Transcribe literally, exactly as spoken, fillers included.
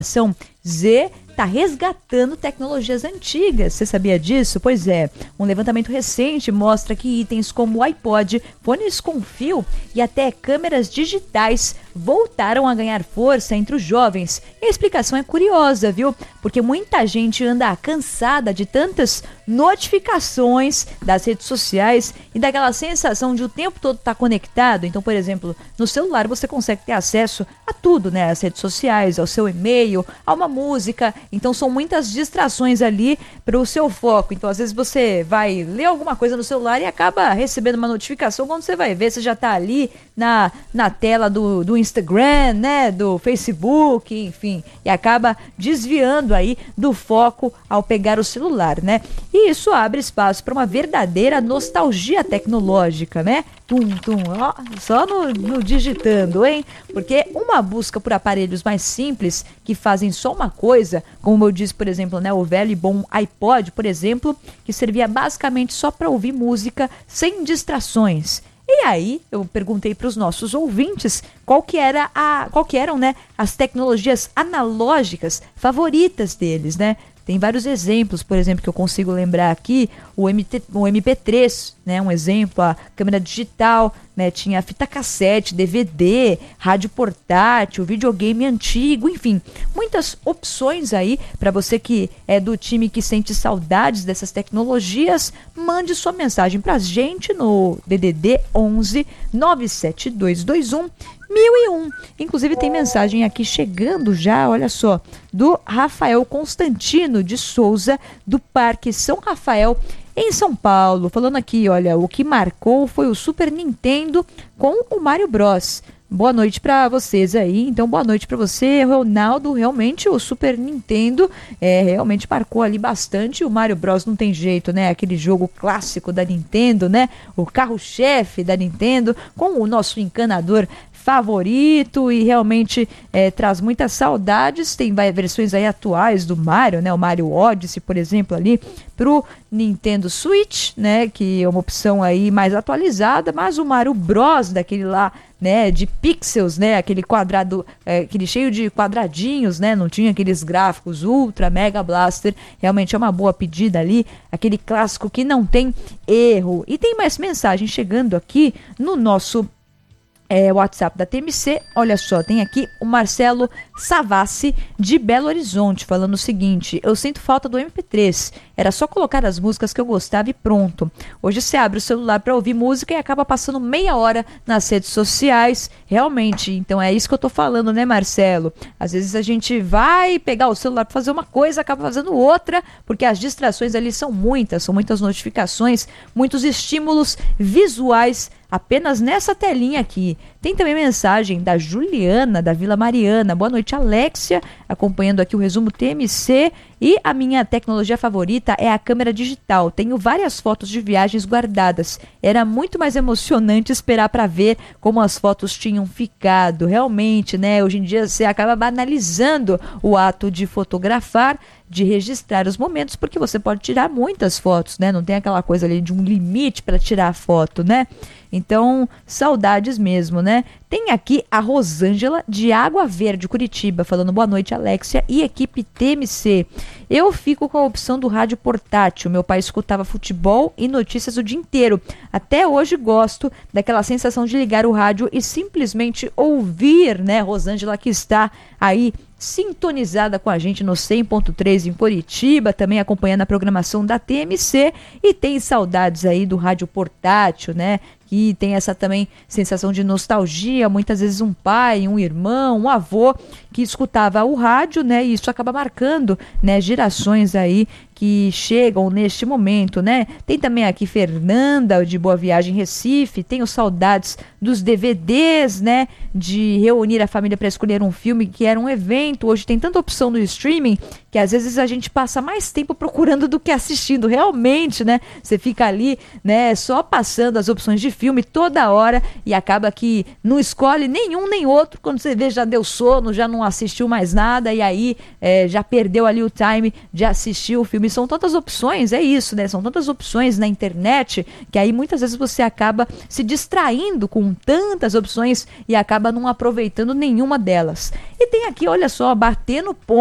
geração Z está resgatando tecnologias antigas. Você sabia disso? Pois é, um levantamento recente mostra que itens como o iPod, fones com fio e até câmeras digitais voltaram a ganhar força entre os jovens. E a explicação é curiosa, viu? Porque muita gente anda cansada de tantas notificações das redes sociais e daquela sensação de o tempo todo estar conectado. Então, por exemplo, no celular você consegue ter acesso a tudo, né? As redes sociais, ao seu e-mail, a uma música. Então são muitas distrações ali para o seu foco. Então às vezes você vai ler alguma coisa no celular e acaba recebendo uma notificação. Quando você vai ver, você já está ali na, na tela do, do Instagram, né, do Facebook, enfim, e acaba desviando aí do foco ao pegar o celular, né? E isso abre espaço para uma verdadeira nostalgia tecnológica, né? Tum, tum, ó, só no, no digitando, hein? Porque uma busca por aparelhos mais simples que fazem só uma coisa, como eu disse, por exemplo, né, o velho e bom iPod, por exemplo, que servia basicamente só para ouvir música sem distrações. E aí eu perguntei para os nossos ouvintes qual que era a, qual que eram, né, as tecnologias analógicas favoritas deles, né? Tem vários exemplos, por exemplo, que eu consigo lembrar aqui, o, M T, o M P três, né, um exemplo, a câmera digital, né, tinha fita cassete, D V D, rádio portátil, videogame antigo, enfim, muitas opções aí para você que é do time que sente saudades dessas tecnologias. Mande sua mensagem para a gente no D D D onze nove sete dois dois um mil e um. Inclusive tem mensagem aqui chegando já, olha só, do Rafael Constantino de Souza, do Parque São Rafael, em São Paulo, falando aqui, olha, o que marcou foi o Super Nintendo com o Mario Bros. Boa noite para vocês aí, então boa noite para você, Ronaldo. Realmente o Super Nintendo é, realmente marcou ali bastante. O Mario Bros não tem jeito, né? Aquele jogo clássico da Nintendo, né? O carro-chefe da Nintendo, com o nosso encanador favorito, e realmente é, traz muitas saudades. Tem vai, versões aí atuais do Mario, né? O Mario Odyssey, por exemplo, ali pro Nintendo Switch, né? Que é uma opção aí mais atualizada, mas o Mario Bros daquele lá, né, de pixels, né, aquele quadrado, é, aquele cheio de quadradinhos, né, não tinha aqueles gráficos Ultra Mega Blaster. Realmente é uma boa pedida ali, aquele clássico que não tem erro. E tem mais mensagem chegando aqui no nosso É, WhatsApp da T M C. Olha só, tem aqui o Marcelo Savassi de Belo Horizonte falando o seguinte: eu sinto falta do M P três, era só colocar as músicas que eu gostava e pronto. Hoje você abre o celular para ouvir música e acaba passando meia hora nas redes sociais. Realmente, então é isso que eu tô falando, né, Marcelo? Às vezes a gente vai pegar o celular para fazer uma coisa, acaba fazendo outra, porque as distrações ali são muitas, são muitas notificações, muitos estímulos visuais apenas nessa telinha aqui. Tem também mensagem da Juliana, da Vila Mariana. Boa noite, Alexia, acompanhando aqui o resumo T M C. E a minha tecnologia favorita é a câmera digital. Tenho várias fotos de viagens guardadas. Era muito mais emocionante esperar para ver como as fotos tinham ficado. Realmente, né? Hoje em dia você acaba banalizando o ato de fotografar, de registrar os momentos, porque você pode tirar muitas fotos, né? Não tem aquela coisa ali de um limite para tirar a foto, né? Então, saudades mesmo, né? Tem aqui a Rosângela de Água Verde, Curitiba, falando boa noite, Alexia e equipe T M C. Eu fico com a opção do rádio portátil. Meu pai escutava futebol e notícias o dia inteiro. Até hoje gosto daquela sensação de ligar o rádio e simplesmente ouvir, né? Rosângela que está aí sintonizada com a gente no cem ponto três em Curitiba, também acompanhando a programação da T M C, e tem saudades aí do rádio portátil, né? Que tem essa também sensação de nostalgia, muitas vezes um pai, um irmão, um avô que escutava o rádio, né? E isso acaba marcando, né, gerações aí que chegam neste momento, né? Tem também aqui Fernanda de Boa Viagem, Recife. Tenho saudades dos D V Ds, né? De reunir a família para escolher um filme, que era um evento. Hoje tem tanta opção no streaming que às vezes a gente passa mais tempo procurando do que assistindo. Realmente, né? Você fica ali, né? Só passando as opções de filme toda hora e acaba que não escolhe nenhum nem outro. Quando você vê, já deu sono, já não não assistiu mais nada e aí é, já perdeu ali o time de assistir o filme. São tantas opções, é isso, né? São tantas opções na internet que aí muitas vezes você acaba se distraindo com tantas opções e acaba não aproveitando nenhuma delas. E tem aqui, olha só, bater no ponto.